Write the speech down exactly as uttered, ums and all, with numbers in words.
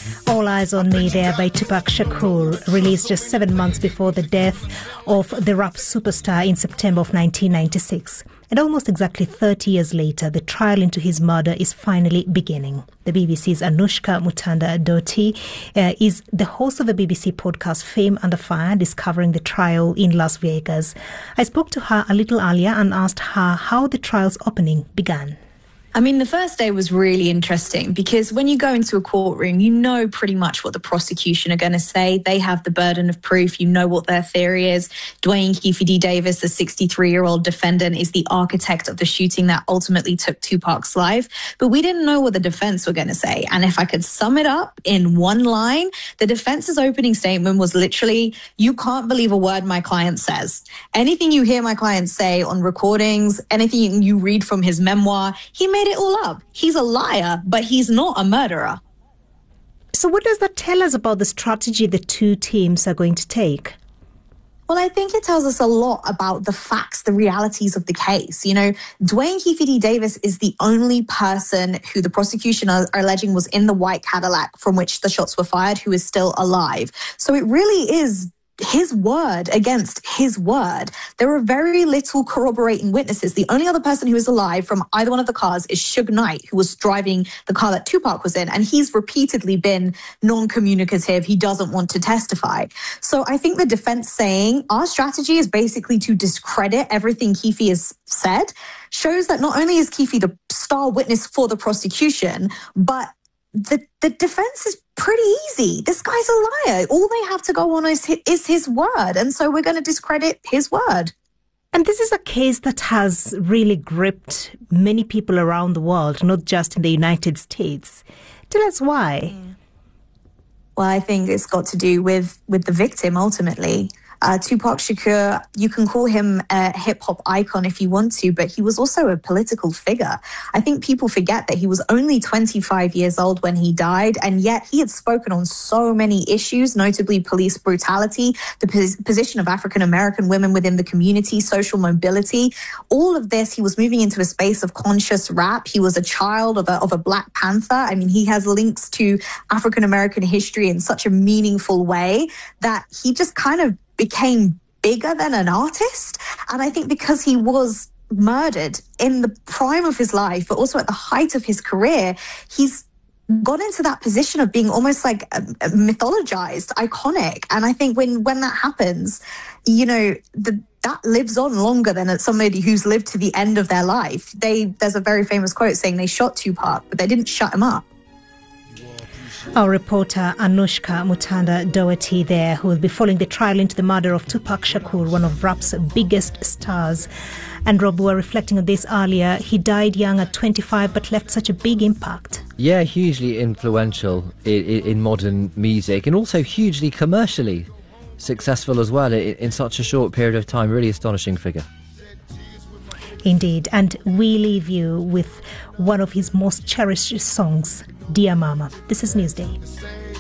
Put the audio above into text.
All Eyes on Me there by Tupac Shakur, released just seven months before the death of the rap superstar in September of nineteen ninety-six. And almost exactly thirty years later, the trial into his murder is finally beginning. The B B C's Anushka Mutanda-Doti uh, is the host of the B B C podcast Fame Under Fire, discovering the trial in Las Vegas. I spoke to her a little earlier and asked her how the trial's opening began. I mean, the first day was really interesting because when you go into a courtroom, you know pretty much what the prosecution are going to say. They have the burden of proof. You know what their theory is. Dwayne Keefe D. Davis, the sixty-three-year-old defendant, is the architect of the shooting that ultimately took Tupac's life. But we didn't know what the defense were going to say. And if I could sum it up in one line, the defense's opening statement was literally, "You can't believe a word my client says. Anything you hear my client say on recordings, anything you read from his memoir, he made it all up. He's a liar, but he's not a murderer." So what does that tell us about the strategy the two teams are going to take? Well, I think it tells us a lot about the facts, the realities of the case. You know, Dwayne Keefe D. Davis is the only person who the prosecution are, are alleging was in the white Cadillac from which the shots were fired who is still alive. So it really is his word against his word. There are very little corroborating witnesses. The only other person who is alive from either one of the cars is Suge Knight, who was driving the car that Tupac was in. And he's repeatedly been non-communicative. He doesn't want to testify. So I think the defense saying our strategy is basically to discredit everything Keefe has said shows that not only is Keefe the star witness for the prosecution, but the, the defense is pretty easy. This guy's a liar. All they have to go on is his, is his word. And so we're going to discredit his word. And this is a case that has really gripped many people around the world, not just in the United States. Tell us why. Well, I think it's got to do with, with the victim, ultimately. Uh, Tupac Shakur, you can call him a hip-hop icon if you want to, but he was also a political figure. I think people forget that he was only twenty-five years old when he died, and yet he had spoken on so many issues, notably police brutality, the pos- position of African-American women within the community, social mobility. All of this, he was moving into a space of conscious rap. He was a child of a, of a Black Panther. I mean, he has links to African-American history in such a meaningful way that he just kind of became bigger than an artist. And I think because he was murdered in the prime of his life, but also at the height of his career, he's got into that position of being almost like a, a mythologized, iconic. And I think when, when that happens, you know, the, that lives on longer than somebody who's lived to the end of their life. They, there's a very famous quote saying they shot Tupac, but they didn't shut him up. Our reporter Anushka Mutanda-Doti there, who will be following the trial into the murder of Tupac Shakur, one of rap's biggest stars. And Rob, we were reflecting on this earlier. He died young at twenty-five, but left such a big impact. Yeah, hugely influential in, in modern music, and also hugely commercially successful as well in, in such a short period of time. Really astonishing figure. Indeed. And we leave you with one of his most cherished songs, Dear Mama. This is Newsday.